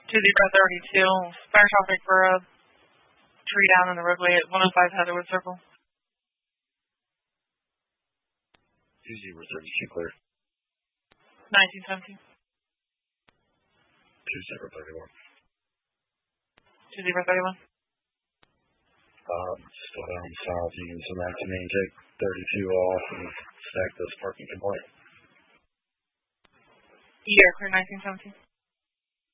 2032, fire traffic for a tree down in the roadway at 105 Heatherwood Circle. 2032 clear. 1917. 2031. 2031. Still down south. You can send that to me and take 32 off and stack this parking complaint. Yeah, clear 1917.